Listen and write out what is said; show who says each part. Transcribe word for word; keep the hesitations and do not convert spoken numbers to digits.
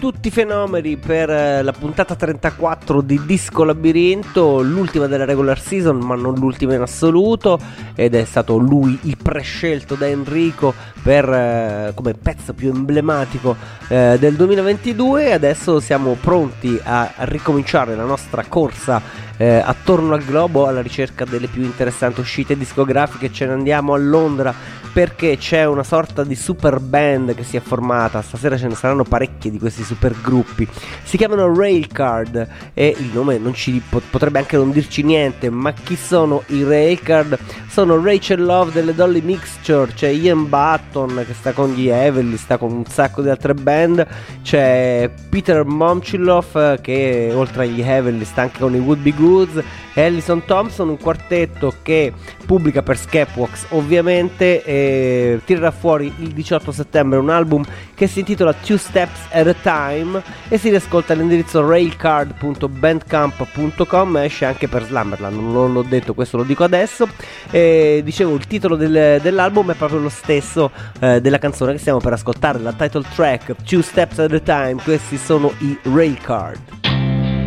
Speaker 1: tutti i fenomeni per la puntata trentaquattro di Disco Labirinto, l'ultima della regular season ma non l'ultima in assoluto, ed è stato lui il prescelto da Enrico per eh, come pezzo più emblematico eh, del duemilaventidue. Adesso siamo pronti a ricominciare la nostra corsa eh, attorno al globo alla ricerca delle più interessanti uscite discografiche. Ce ne andiamo a Londra perché c'è una sorta di super band che si è formata. Stasera ce ne saranno parecchi di questi super gruppi. Si chiamano Railcard e il nome non ci potrebbe anche non dirci niente, ma chi sono i Railcard? Sono Rachel Love delle Dolly Mixture, c'è Ian Button che sta con gli Heavenly, sta con un sacco di altre band, c'è Peter Momchiloff che oltre agli Heavenly sta anche con i Would Be Goods, e Allison Thompson, un quartetto che pubblica per Skepwax ovviamente, e tirerà fuori il diciotto settembre un album che si intitola Two Steps at a Time e si riascolta all'indirizzo railcard punto bandcamp punto com. Esce anche per Slumberland, non l'ho detto, questo lo dico adesso. E dicevo, il titolo del, dell'album è proprio lo stesso eh, della canzone che stiamo per ascoltare, la title track Two Steps at a Time. Questi sono i Railcard.